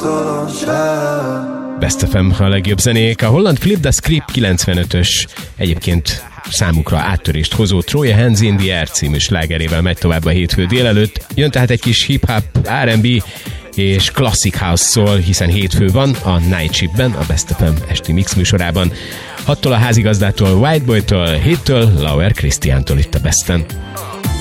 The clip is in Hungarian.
Best FM a legjobb zenék. A holland Flip the Script 95-ös, egyébként számukra áttörést hozó Throw Hands in the Air című slágerével megy tovább a hétfő délelőtt. Jön tehát egy kis hip-hop, R&B és Classic House szól, hiszen hétfő van a Night Shiftben, a Best FM esti mix műsorában. 6-tól a házigazdától, White Boy-tól, 7-től Lauer Christiántól itt a Besten.